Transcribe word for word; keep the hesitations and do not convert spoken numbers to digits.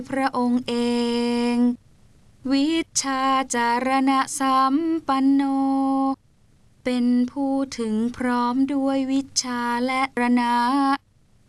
พระองค์เองวิชชาจารณะสัมปันโนเป็นผู้ถึงพร้อมด้วยวิชชาและระณะ